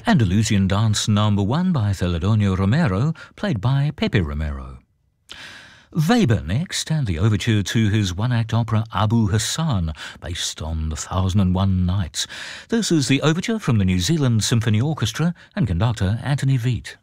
Andalusian Dance No. 1 by Celedonio Romero, played by Pepe Romero. Weber next, and the overture to his one-act opera Abu Hassan, based on The 1001 Nights. This is the overture from the New Zealand Symphony Orchestra and conductor Anthony Veet.